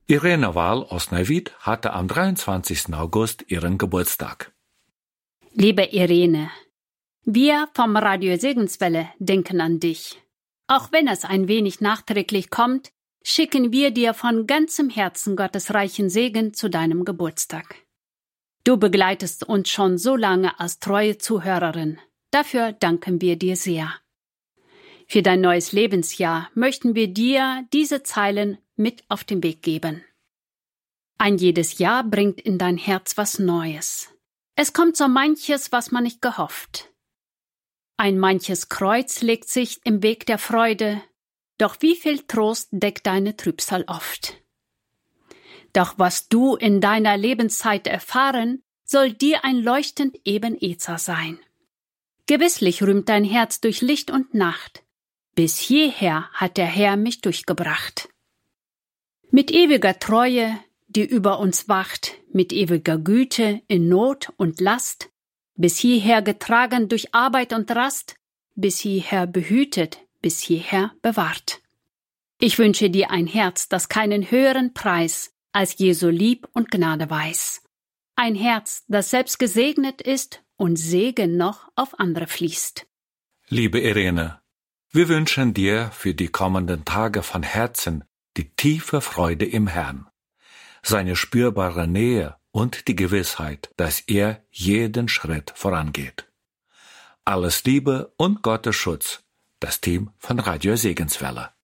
Irene Wahl aus Neuwied hatte am 23. August ihren Geburtstag. Liebe Irene, wir vom Radio Segenswelle denken an dich. Auch wenn es ein wenig nachträglich kommt, schicken wir dir von ganzem Herzen Gottes reichen Segen zu deinem Geburtstag. Du begleitest uns schon so lange als treue Zuhörerin. Dafür danken wir dir sehr. Für dein neues Lebensjahr möchten wir dir diese Zeilen mit auf den Weg geben. Ein jedes Jahr bringt in dein Herz was Neues. Es kommt so manches, was man nicht gehofft. Ein manches Kreuz legt sich im Weg der Freude, doch wie viel Trost deckt deine Trübsal oft. Doch was du in deiner Lebenszeit erfahren, soll dir ein leuchtend Ebenezer sein. Gewisslich rühmt dein Herz durch Licht und Nacht. Bis hierher hat der Herr mich durchgebracht. Mit ewiger Treue, die über uns wacht, mit ewiger Güte in Not und Last, bis hierher getragen durch Arbeit und Rast, bis hierher behütet, bis hierher bewahrt. Ich wünsche dir ein Herz, das keinen höheren Preis als Jesu Lieb und Gnade weiß. Ein Herz, das selbst gesegnet ist und Segen noch auf andere fließt. Liebe Irene, wir wünschen dir für die kommenden Tage von Herzen die tiefe Freude im Herrn, seine spürbare Nähe und die Gewissheit, dass er jeden Schritt vorangeht. Alles Liebe und Gottes Schutz, das Team von Radio Segenswelle.